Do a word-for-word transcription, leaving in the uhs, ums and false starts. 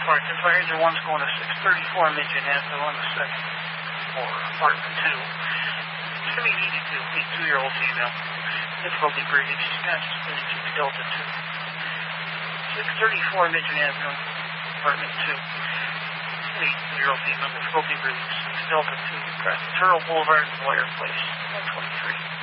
parts of fire. Engine one's going to six thirty-four Midget Avenue on the second floor, apartment two. Semi eighty-two, a two-year-old female. Difficulty breathing. She's conscious breathing. She's Delta two. six thirty-four Midget Avenue, apartment two. Semi two-year-old female. Difficulty breathing. Six Delta two. Across Turtle Boulevard and Boyer Place. one twenty-three.